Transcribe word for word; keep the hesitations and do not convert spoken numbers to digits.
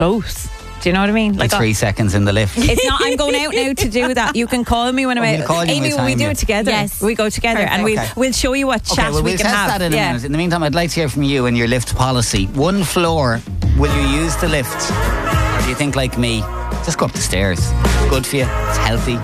both. Do you know what I mean? Like three seconds in the lift. It's not. I'm going out now to do that. You can call me when I'm Oh, out. call you Amy, when will we time do you. it together? Yes. We go together and we'll, Okay. we'll show you what Okay, chat well, we we'll can test have. that in a yeah. minute. In the meantime, I'd like to hear from you and your lift policy. One floor, will you use the lift? Or do you think, like me, just go up the stairs? Good for you, it's healthy.